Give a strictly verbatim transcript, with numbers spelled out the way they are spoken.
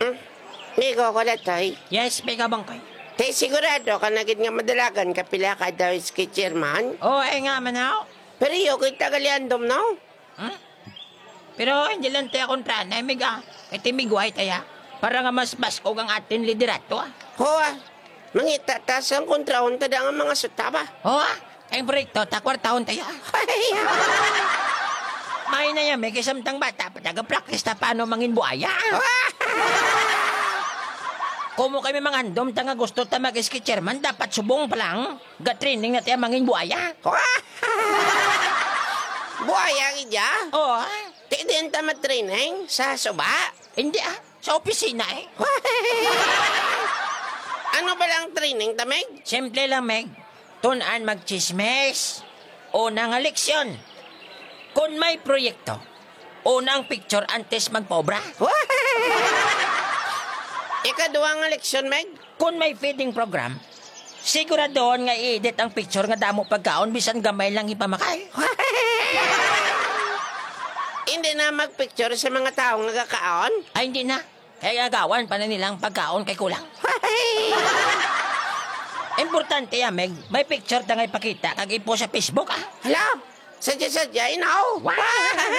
Migo ko na toy. Yes, may kabangkoy. Te sigurado ka na gid nga madalagan ka pila ka daw kay chairman. Oo, oh, ay nga man ako. Pero yo ko'y tagaliandom no? Hmm? Pero hindi lang tayo kontra na, amiga. Kaya timigway tayo. Para nga mas baskog ang ating liderato, ah. Hoa, mangita tas ang kontrahon tada nga mga sutaba. Oo, ah. Kayong proyekto, takwartahon tayo. May na yan, may kisamtang bata, pataga-practice na paano mangin buaya. Kumo kami mga andom, tanga gusto ta mag-ski chairman, dapat subong pa lang. Ga-training na tayo mangin buaya. Buaya gidya? Oo, ah. Di din ta matraining sa suba. Hindi ah, sa opisina eh. Ano ba lang training tamig? Simple lang, Meg. Tunan magchismes. Unang leksyon. Kung may proyekto, unang picture antes magpobra. Ikaduha nga leksyon, Meg. Kung may feeding program, siguradoon nga i-edit ang picture nga damo pagkaon bisan gamay lang ipamakay. Hindi na magpicture sa mga taong nagkakaon. Ay, hindi na. Kaya gagawan pa na nilang pagkaon kay kulang. Importante yan, Meg. May picture na nga ipakita kag ipo sa Facebook, ah. Hala, sadya-sadya, inaw.